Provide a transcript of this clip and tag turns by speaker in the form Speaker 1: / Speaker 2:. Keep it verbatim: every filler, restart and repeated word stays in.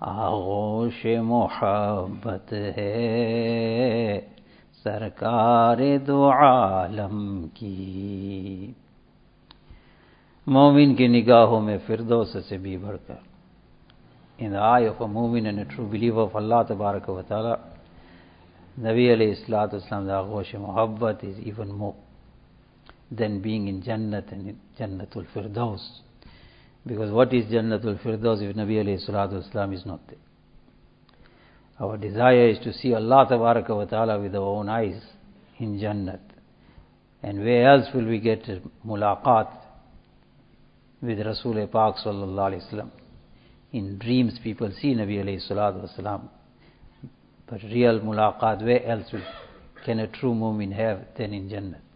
Speaker 1: आगोश मोहब्बत है सरकार दो आलम की। मोमिन की निगाहों में फिरदौस से भी बढ़कर, in the eye of a mu'min and a true believer of Allah Tabaraka wa Ta'ala, Nabi alayhi salatu wasalam, the aghosh muhabbat is even more than being in Jannat and in Jannatul Firdaus. Because what is Jannatul Firdaus if Nabi alayhi salatu wasalam is not there? Our desire is to see Allah Tabaraka wa Ta'ala with our own eyes in Jannat. And where else will we get mulaqat with Rasul Pak sallallahu alayhi wasallam? In dreams people see Nabi alayhi salatu wasalam, but real mulaqat where else will, can a true mu'min have than in Jannat?